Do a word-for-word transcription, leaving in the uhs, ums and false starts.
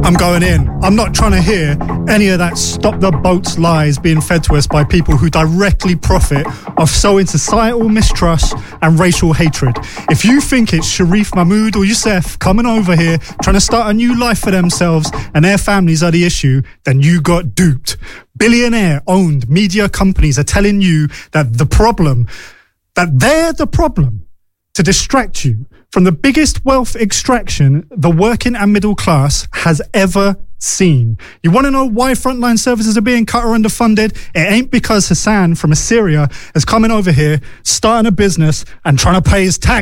I'm going in. I'm not trying to hear any of that stop the boats lies being fed to us by people who directly profit off sowing societal mistrust and racial hatred. If you think it's Sharif Mahmood or Youssef coming over here trying to start a new life for themselves and their families are the issue, then you got duped. Billionaire-owned media companies are telling you that the problem, that they're the problem to distract you from the biggest wealth extraction the working and middle class has ever seen. You want to know why frontline services are being cut or underfunded? It ain't because Hassan from Assyria is coming over here, starting a business and trying to pay his tax.